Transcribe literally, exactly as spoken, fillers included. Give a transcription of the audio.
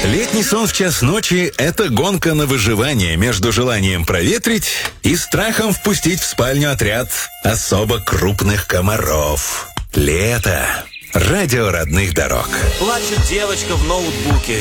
Летний сон в час ночи – это гонка на выживание между желанием проветрить и страхом впустить в спальню отряд особо крупных комаров. Лето. Радио родных дорог. Плачет девочка в ноутбуке.